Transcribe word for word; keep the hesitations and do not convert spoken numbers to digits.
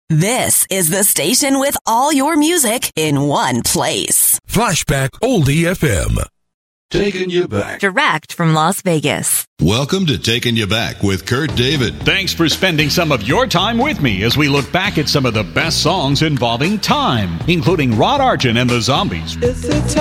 This is the station with all your music in one place. Flashback Oldie F M. Taking you back. Direct from Las Vegas. Welcome to Taking You Back with Kurt David. Thanks for spending some of your time with me as we look back at some of the best songs involving time, including Rod Argent and the Zombies. It's a